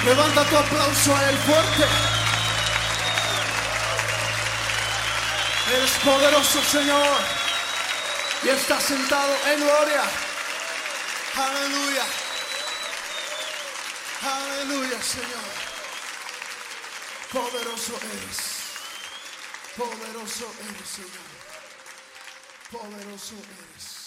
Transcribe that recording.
Levanta tu aplauso a Él fuerte. Eres poderoso, Señor, y está sentado en gloria. Aleluya. Aleluya, Señor. Poderoso eres. Poderoso eres, Señor. Poderoso eres.